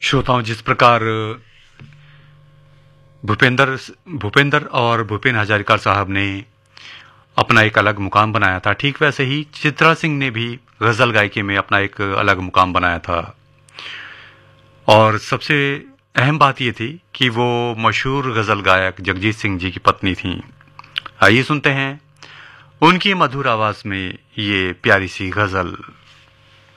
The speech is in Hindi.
श्रोताओं, जिस प्रकार भूपेंद्र भूपेंद्र और भूपेन हजारिका साहब ने अपना एक अलग मुकाम बनाया था, ठीक वैसे ही चित्रा सिंह ने भी गजल गायकी में अपना एक अलग मुकाम बनाया था। और सबसे अहम बात यह थी कि वो मशहूर गजल गायक जगजीत सिंह जी की पत्नी थी। आइए सुनते हैं उनकी मधुर आवाज में ये प्यारी सी गजल।